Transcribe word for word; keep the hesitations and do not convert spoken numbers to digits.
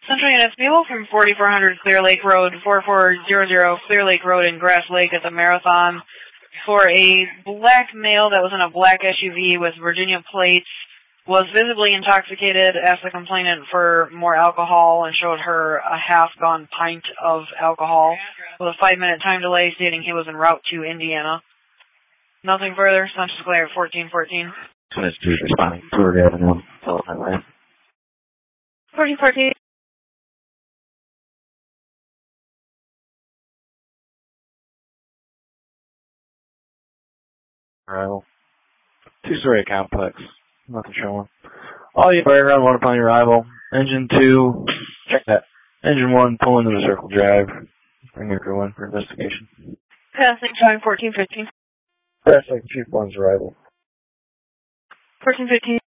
Central Units, Mabel from forty-four hundred Clear Lake Road, four four zero zero Clear Lake Road in Grass Lake at the Marathon for a black male that was in a black S U V with Virginia plates, was visibly intoxicated, asked the complainant for more alcohol, and showed her a half-gone pint of alcohol with a five-minute time delay, stating he was en route to Indiana. Nothing further. Census Glare fourteen fourteen. Census two responding to Florida Avenue. Telephone line. fourteen fourteen. Arrival. Two-story complex. Nothing showing. All you fire around one upon your arrival. Engine two, check that. Engine one, pull into the circle drive. Bring your crew in for investigation. Passing time fourteen fifteen. Press like Chief one's arrival. fourteen fifteen.